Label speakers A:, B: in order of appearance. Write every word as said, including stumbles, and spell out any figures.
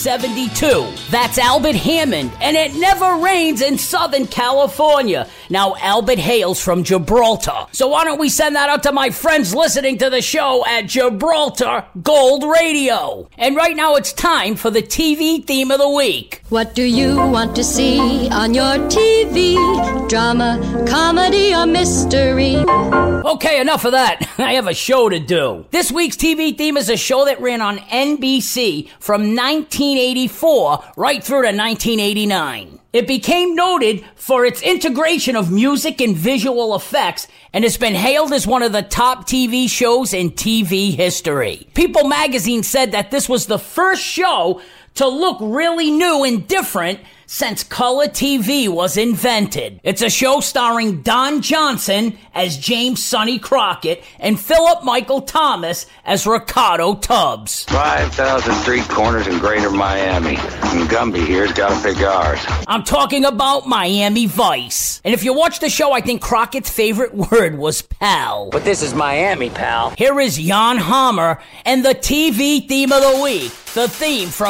A: seventy-two. That's Albert Hammond, and it never rains in Southern California. Now, Albert hails from Gibraltar. So why don't we send that out to my friends listening to the show at Gibraltar Gold Radio? And right now it's time for the T V theme of the week.
B: What do you want to see on your T V? Drama, comedy, or mystery?
A: Okay, enough of that. I have a show to do. This week's T V theme is a show that ran on N B C from nineteen eighty-four right through to nineteen eighty-nine. It became noted for its integration of music and visual effects, and it's been hailed as one of the top T V shows in T V history. People magazine said that this was the first show to look really new and different since color T V was invented. It's a show starring Don Johnson as James Sonny Crockett and Philip Michael Thomas as Ricardo Tubbs.
C: five thousand street corners in greater Miami. And Gumby here's got to pick ours.
A: I'm talking about Miami Vice. And if you watch the show, I think Crockett's favorite word was pal.
D: But this is Miami, pal.
A: Here is Jan Hammer and the T V theme of the week. The theme from